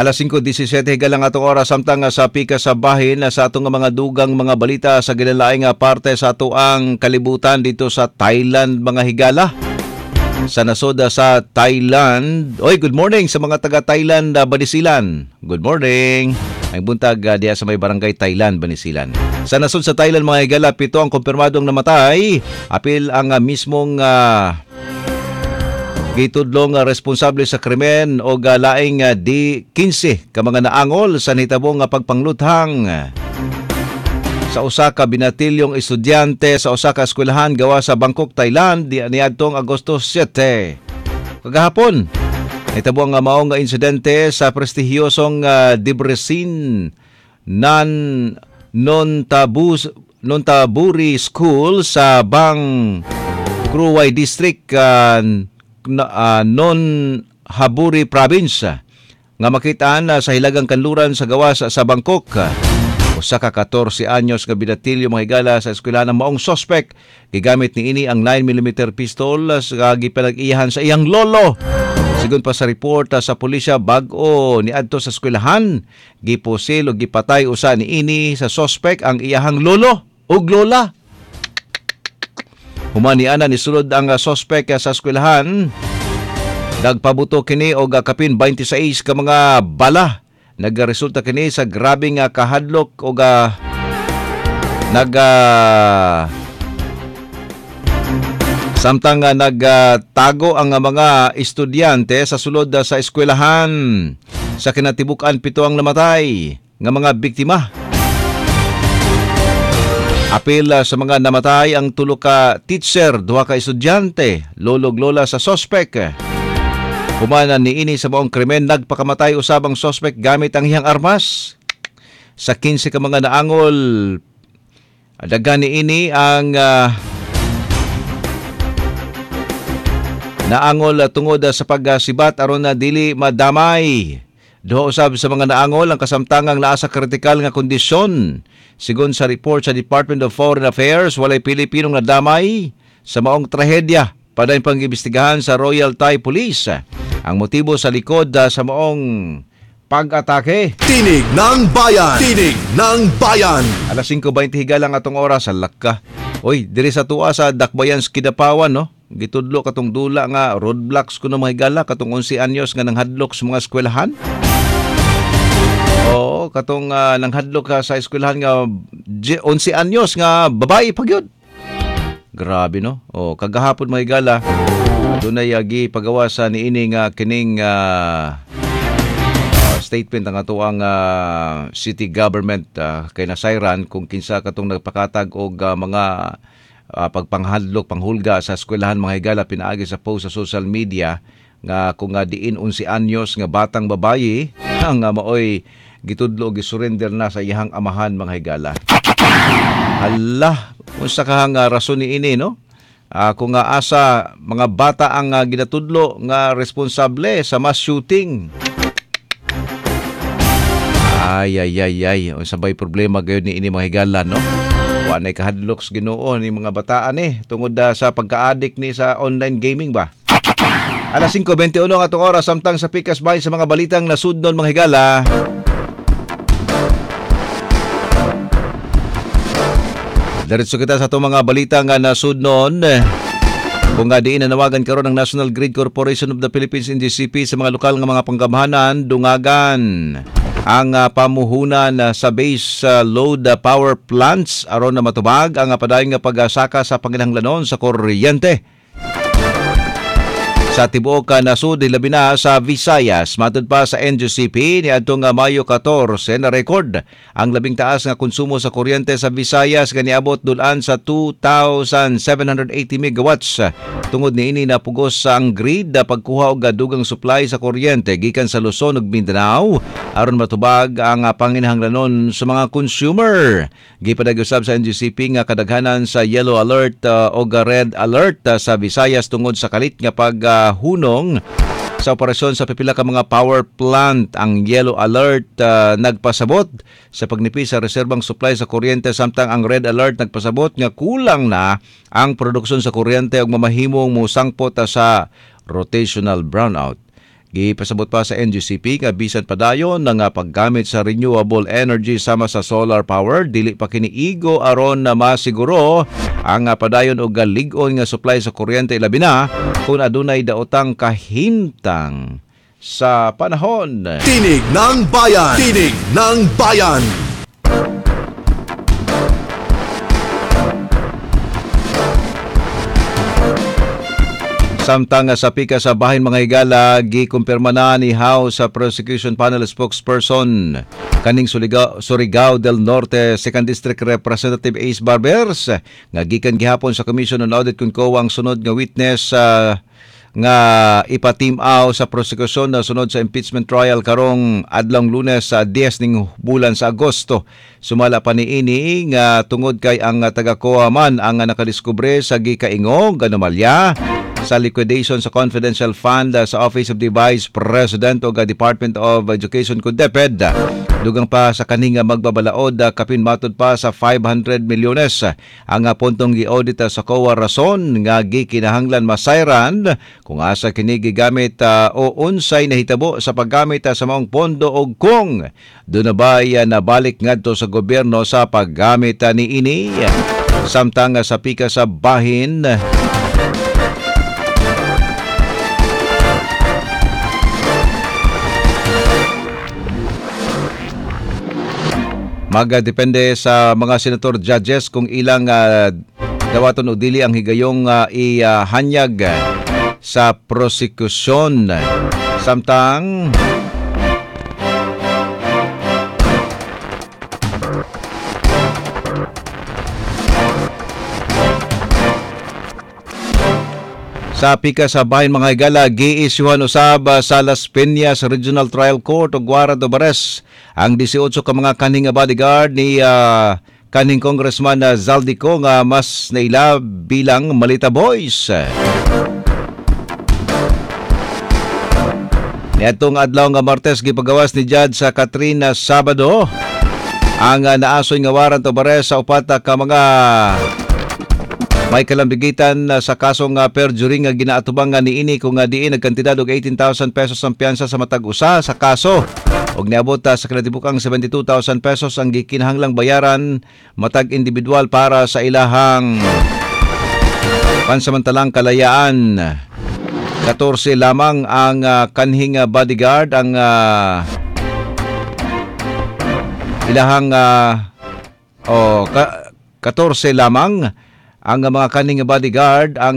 Alas 5:17 higalang atong oras samtang sa pika sa bahin sa atong mga dugang mga balita sa ginalaing parte sa atuang kalibutan dito sa Thailand mga higala. Sa nasod sa Thailand. Oy, good morning sa mga taga Thailand, Banisilan. Good morning. Ang buntag diya sa may barangay Thailand, Banisilan. Sa nasod sa Thailand mga higala, 7 ang kumpirmadong namatay. Apil ang mismong gitudlong responsable sa krimen o laing di 15 ka mga naangol sa nitabong pagpangluthang sa usa ka binatilyong estudyante sa usa ka eskwelahan gawa sa Bangkok, Thailand niadtong Agosto 7. Kagahapon, nitabo ang maong insidente sa prestihiyosong Debrecen Nontaburi School sa Bang Kruwai District Non-Haburi Province nga makitaan sa hilagang kanluran sa gawas sa Bangkok. Usa ka 14 anyos nga binatilyo mga higala sa eskwelahan ng maong suspect gigamit ni ini ang 9mm pistol sa gipinag-iyahan sa iyang lolo. Sigon pa sa report sa pulisya, bag-o niadto sa eskwelahan gipusil o gipatay usa ni ini sa suspect ang iyahang lolo ug lola. Humaniana ni sulod ang suspect sa eskwelahan. Nagpabuto kini og kapin 26 ka mga bala. Nagresulta kini sa grabing kahadlok og samtang nagtago ang mga estudyante sa sulod sa eskwelahan. Sa kinatibuk-an 7 ang namatay nga mga biktima. Apil sa mga namatay ang 3 ka teacher, 2 ka estudyante, lolog lola sa suspect. Humana ni ini sa maong krimen, nagpakamatay usabang suspect gamit ang iyang armas. Sa 15 ka mga naangol, daghan ni ini ang naangol tungod sa pagsibat aron na dili madamay. Duha usab sa mga naangol ang kasamtangang naa sa kritikal nga kondisyon. Sigon sa report sa Department of Foreign Affairs, walay Pilipinong nadamay sa maong trahedya. Padayon pang imbestigahan sa Royal Thai Police ang motibo sa likod sa maong pag-atake. Tinig ng Bayan! Tinig ng Bayan! Alas 5:20 higalang atong oras sa Lakka. Oy, diri sa tuwa sa Dakbayan, Kidapawan, no? Gitudlo katong dula nga roadblocks kuno mga higala katong 11 anyos nga nanghadlok sa mga eskwelahan. Oo, katong nanghadlok sa eskwelahan nga 11 anyos nga babae pagyud. Grabe no. Oh, kagahapon mga higala, dunay agi pagawa sa niini nga kining statement ang atuang city government kay nasayran kung kinsa katong nagpakatag og mga pagpanghadlok panghulga sa eskwelahan mga higala. Pinaagi sa post sa social media nga kung diin 11 anyos nga batang babayi ang maoy gitudlo og gisurrender na sa iyang amahan mga higala. Hala, unsa ka nga rason ni ini no? Kung asa mga bata ang ginatudlo nga responsable sa mass shooting. Ay. Unsa bay problema gayon ni ini mga higala no? Wa nay kahadlok sa Ginoo ni mga bataan tungod sa pagka-addict ni sa online gaming ba. Alas 5:21 atong oras samtang sa pikas bahin sa mga balitang nasudnon mga higala. Diretso kita sa itong mga balita nga nasudnon. Kung diin nanawagan karon ng National Grid Corporation of the Philippines NGCP sa mga lokal nga mga panggamahanan, dungagan ang pamuhunan sa base load power plants aron na matubag ang padayon nga pagsaka sa panginahanglanon sa kuryente. Sa tibuok nasud labi na sa Visayas, matud pa sa NGCP niadtong Mayo 14 na record ang labing taas nga konsumo sa kuryente sa Visayas ganiabot dulan sa 2,780 megawatts. Tungod niini napugos sa ang grid pagkuha og dugang supply sa kuryente gikan sa Luzon ug Mindanao aron matubag ang panginahanglanon sa mga consumer. Gipadag-usab sa NGCP nga kadaghanan sa yellow alert o red alert sa Visayas tungod sa kalit nga paghunong sa operasyon sa pipila ka mga power plant. Ang yellow alert nagpasabot sa pagnipis sa reserbang supply sa kuryente samtang ang red alert nagpasabot nga kulang na ang produksyon sa kuryente ug mamahimong musangpot sa rotational brownout. Gipasabot pa sa NGCP nga bisan padayon ng paggamit sa renewable energy sama sa solar power dili pa kiniigo aron na masiguro ang padayon og lig-on nga supply sa kuryente labi na kung adunay daotang kahimtang sa panahon. Tinig ng Bayan. Tinig ng Bayan. Samtang sa pika sa bahin mga higala, gikumpirma na ni House Prosecution Panel spokesperson kaning Surigao del Norte 2nd District Representative Ace Barbers nga gikan gihapon sa Commission on Audit Kunko ang sunod nga witness nga ipa-team-aw sa prosekusyon na sunod sa impeachment trial karong adlong Lunes sa 10 ning bulan sa Agosto. Sumala pa niini nga tungod kay ang taga-COA man ang nakadiskubre sa gikaingog anomalya sa liquidation sa confidential fund sa Office of the Vice President o Department of Education kung DepEd. Dugang pa sa kaning magbabalaod kapin matod pa sa 500 milyones ang puntong gi-audit sa COA rason nga gikinahanglan masayran kung asa kini gigamit o unsay nahitabo sa paggamit sa maong pondo o kung doon na ba nabalik ngadto sa gobyerno sa paggamit ni ini. Samtang sa pika sa bahin, magdepende sa mga senator judges kung ilang dawaton o dili ang higayong ihanyag sa prosekusyon. Samtang sa pika sa bahin mga higala, gi-isyuhan usab sa Las Piñas Regional Trial Court o warrant of arrest ang 18 ka mga kaning bodyguard ni kaning Congressman Zaldico nga mas naila bilang Malita Boys. Niadtong adlaw nga Martes gipagawas ni Judge sa Katrina Sabado ang naasoy nga warrant of arrest sa upat ka mga may kalambigitan sa kasong perjury nga ginaatubang nga niini kung diin nagkantidad og 18,000 pesos ang piyansa sa matag usa sa kaso og niabot sa kinatibukang 72,000 pesos ang gikinahanglang bayaran matag individual para sa ilahang pansamantalang kalayaan. 14 lamang ang kanhing bodyguard ang ilahang 14 lamang ang mga kaning bodyguard ang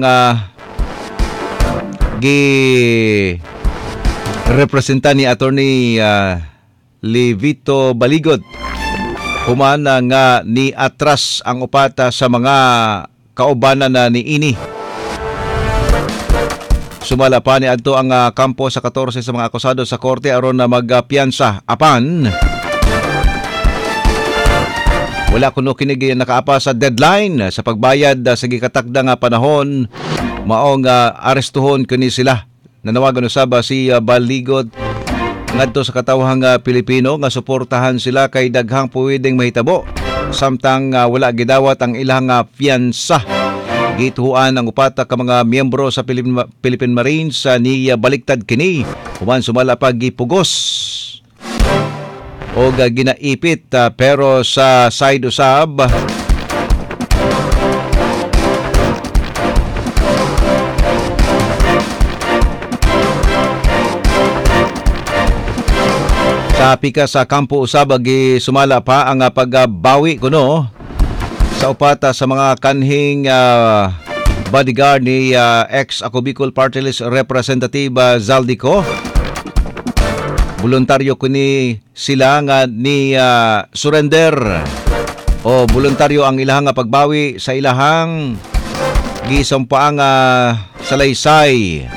representa ni Attorney Levito Baligot human nga ni atras ang upat sa mga kaubanan na niini. Sumala pa ni adto ang kampo sa 14 sa mga akusado sa korte aron na magpiyansa apan wala kuno kini nakaapa sa deadline sa pagbayad sa gikatakda nga panahon maong arestuhon kini sila. Nanawagan usab si Baligot ngadto sa katawhang Pilipino nga suportahan sila kay daghang pwedeng mahitabo samtang wala gidawat ang ilang fiansa. Gituhuan ang upat ka mga miyembro sa Philippine Marines ni baliktad kini human sumala pa gipugos o ginaipit pero sa side usab sa pika sa kampo usab sumala pa ang pagbawi kuno sa upat sa mga kanhing bodyguard ni ex-Ako Bicol Party List Representative Zaldico. Voluntaryo kuni sila nga ni surrender o voluntaryo ang ilahang pagbawi sa ilahang gisampaang salaysay.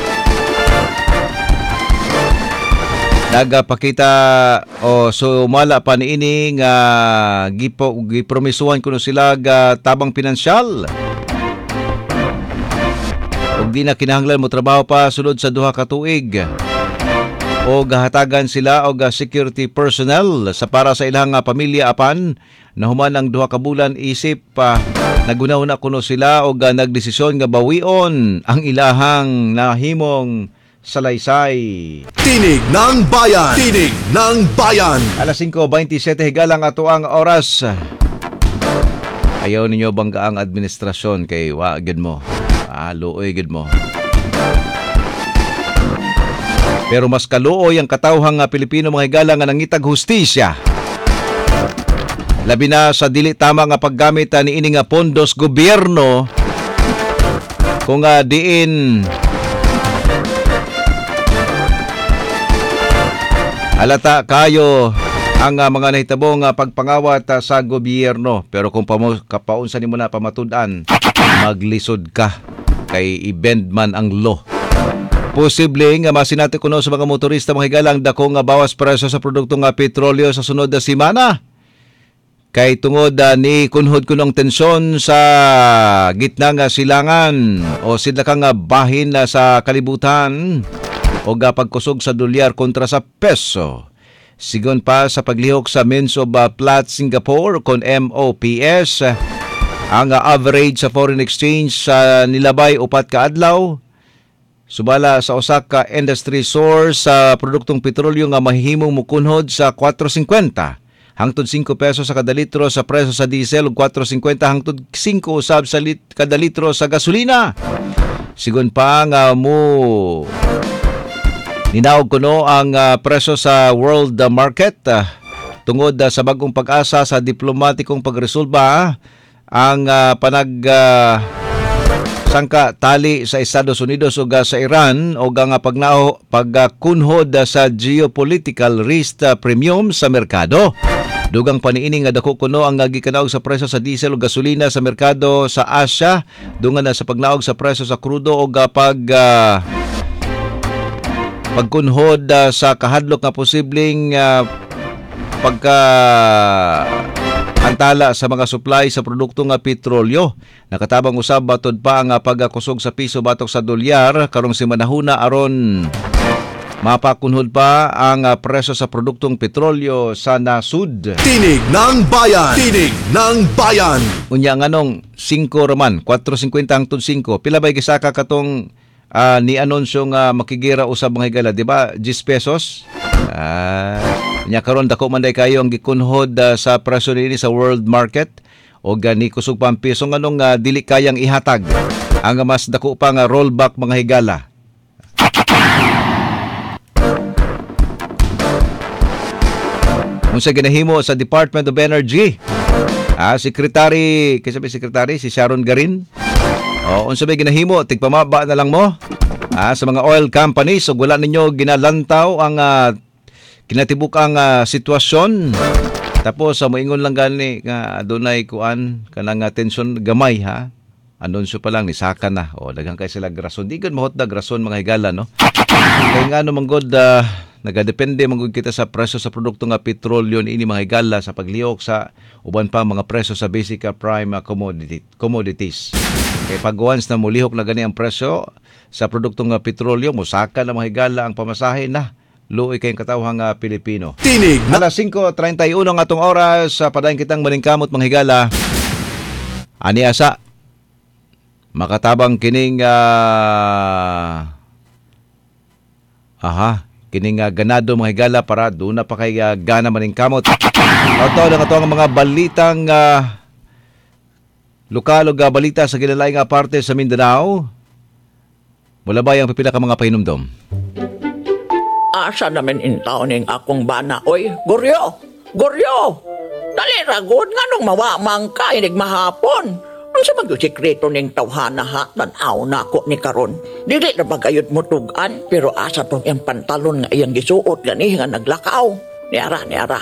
Nagapakita o sumala pa niini nga gipromisuhan kuno sila tabang pinansyal. Ug di na kinahanglan mo trabaho pa sulod sa duha ka tuig. O gahatagan sila og security personnel sa para sa ilang pamilya apan nahuman ang duha ka bulan isip nagunahuna kuno sila og nagdesisyon nga bawion ang ilahang nahimong Salaysay. Tinig ng Bayan. Tinig ng Bayan. Alas 5:27 higalang ato ang oras. Ayaw ninyo bangga ang administrasyon kay wagid mo. Luoy gid mo. Pero mas kaluoy ang katawhang Pilipino mga higala nga nangitag hustisya. Labi na sa dili tama nga paggamit ni ini nga pondos gobyerno kung diin halata kayo ang mga nahitabong pagpangawat sa gobyerno. Pero kung kapaunsa nimo na pamatud-an, maglisod ka kay i-bend man ang law. Posible nga masinati kuno sa mga motorista mga higalang dako nga bawas presyo sa produkto nga petrolyo sa sunod na semana. Kay tungod ni kunhod kunong tensyon sa gitna nga silangan o sila ka nga bahin na sa kalibutan o pagkusog sa dolyar kontra sa peso. Sigon pa sa paglihok sa Means of Platts Singapore kon MOPS, ang average sa foreign exchange sa nilabay upat ka adlaw. Subala sa usa ka industry source sa produktong petrolyo nga mahihimong mukunhod sa 4.50 hangtod 5 pesos sa kada litro sa presyo sa diesel ug 4.50 hangtod 5 usab sa kada litro sa gasolina. Sigon pa nga ninawag kuno ang presyo sa world market tungod sa bagong pag-asa sa diplomatikong pagresolba ang sangka tali sa Estados Unidos o sa Iran o nga pagkunhod sa geopolitical risk premium sa merkado. Dugang paniini nga dako kuno ang gikanaog sa presyo sa diesel o gasolina sa merkado sa Asia, dungan na sa pagnaog sa presyo sa krudo o pagkunhod sa kahadlok nga posibleng antala sa mga supply sa produkto nga petrolyo. Nakatabang usab batod pa ang pagkusog sa piso batok sa dolyar karong simanahuna aron mapakunhod pa ang presyo sa produktong petrolyo sa nasud. Tinig ng Bayan. Tinig ng Bayan. Unya nganong 5 raman, 4.50 hangtod 5. Pila bay gisaka katong ni anunsyo nga makigira usab mga higala, di ba? 10 pesos. Nya karon dako man day kayo ang gikunhod sa presyo niini sa world market o gani kusog pa ang piso nganong dili kayang ihatag ang mas dako pa nga rollback mga higala. Unsa ginahimo sa Department of Energy? Secretary si Sharon Garin. Unsa may ginahimo? Tigpamaba na lang mo sa mga oil companies ug wala ninyo ginalantaw ang kinatibuk-ang sitwasyon. Tapos moingon lang gani nga adunay kuan kanang tension gamay ha. Anunsyo pa lang ni saka na. Daghang kay sila rason. Di gud mahotdag rason mga higala no. Kay ngano man gud nagadepende man gud kita sa presyo sa produkto nga petrolyo niini mga higala sa paglihok sa uban pa mga presyo sa basic prime commodities. Kay pag once na mulihok na gani ang presyo sa produkto nga petrolyo, musaka na mga higala ang pamasahe na. Luoy kayong katawhang Pilipino. Tinig na Alas 5:31 ang atong oras padayon kitang maningkamot mga higala. Ani asa makatabang kining kining ganado mga higala para doon na pa kay gana maningkamot. Ito lang ito ang mga balitang lokal o balita sa kinalaing parte sa Mindanao. Mula ba yung pipila ka mga pahinumdom? Asa namin intaw ning akong bana. Oy, Goryo! Goryo! Dali ragod nga nung mawamang ka inig mahapon. Ang sa mag-sikreto ning tawhana ha, tanaw na ako ni karon. Dili na bagayot mo tugan, pero asa tong yung pantalon nga iyang gisuot gani nga naglakaw. Niara.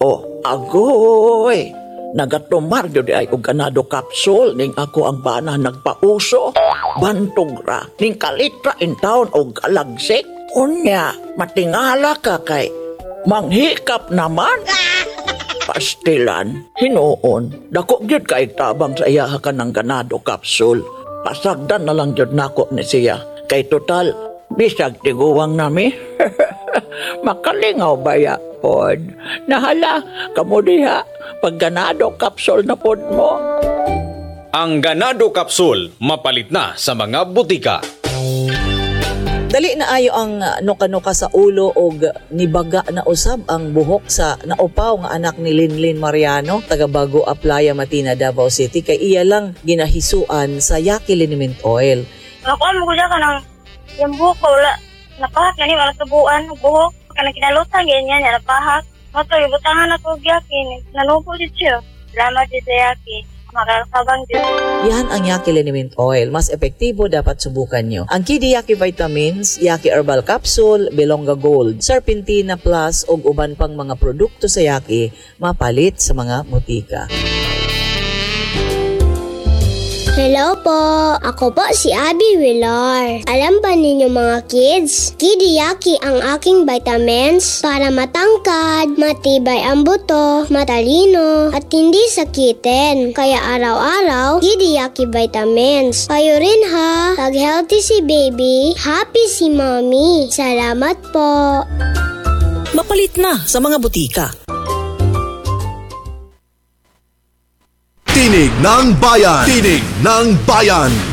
Agoy! Nagatumar yun ay og ganado capsule ning ako ang bana nagpauso. Bantog ra, ning kalitra in town og alagsik. Unya, matingala ka kay manghikap naman. Pastilan, hinuon, dako gyud kay tabang sa iya ka ng ganado capsule. Pasagdan na lang gyud nako ni siya. Kay total, bisag tiguwang nami. Makalingaw ba ya, pod? Nahala, kamo diha, pag ganado capsule na pod mo. Ang ganado capsule, mapalit na sa mga butika. Dali na ayo ang nuka-nuka sa ulo og nibaga na usab ang buhok sa naupaw nga anak ni Linlin Mariano taga Bago Aplaya, Matina, Davao City kay iya lang ginahisuan sa Yaki Liniment Oil. Nakuha mo ko dyan ka ng yung buhok ko, wala. Napahak yan, wala tubuan, buhok. Kanang kinalutan, ganyan yan, napahak. Mato, ibutangan ako Yaki, nanubo dito siya. Salamat dito Yaki. Makakabang dito. Yan ang Yaki Liniment Oil. Mas epektibo, dapat subukan nyo. Ang Kidi Yaki Vitamins, Yaki Herbal Capsule, Belonga Gold, Serpentina Plus ug uban pang mga produkto sa Yaki mapalit sa mga butika. Hello po! Ako po si Abby Villar. Alam ba ninyo mga kids? Kidi Yaki ang aking vitamins para matangkad, matibay ang buto, matalino, at hindi sakitin. Kaya araw-araw, Kidi Yaki vitamins. Kayo rin ha! Pag healthy si baby, happy si mommy. Salamat po! Mapalit na sa mga butika. Tinig ng Bayan. Tinig ng Bayan.